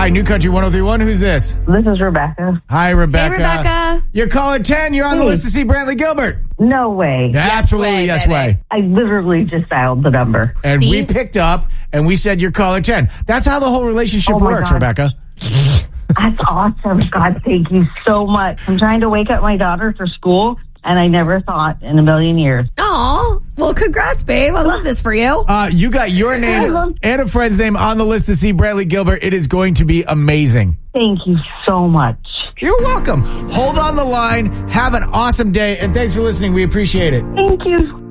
Hi, New Country 103.1. Who's this? This is Rebecca. Hi, Rebecca. Hey, Rebecca. You're caller 10. You're on the list to see Brantley Gilbert. No way. Absolutely, yes way. I literally just dialed the number. And See? we picked up and we said you're caller 10. That's how the whole relationship Oh my works, God. Rebecca. That's awesome. God, thank you so much. I'm trying to wake up my daughter for school, and I never thought in a million years. Aw. Well, congrats, babe. I love this for you. You got your name and a friend's name on the list to see Brantley Gilbert. It is going to be amazing. Thank you so much. You're welcome. Hold on the line. Have an awesome day. And thanks for listening. We appreciate it. Thank you.